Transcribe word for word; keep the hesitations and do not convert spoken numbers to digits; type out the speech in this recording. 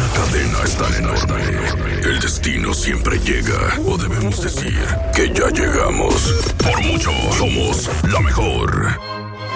cadena es tan enorme. El destino siempre llega, o debemos decir que ya llegamos. Por mucho, somos la mejor.